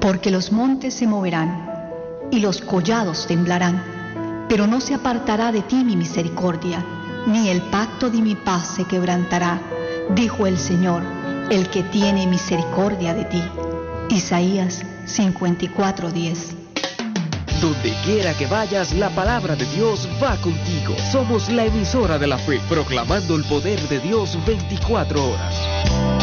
Porque los montes se moverán y los collados temblarán, pero no se apartará de ti mi misericordia, ni el pacto de mi paz se quebrantará, dijo el Señor, el que tiene misericordia de ti. Isaías 54:10. Donde quiera que vayas, la palabra de Dios va contigo. Somos la emisora de la fe, proclamando el poder de Dios 24 horas.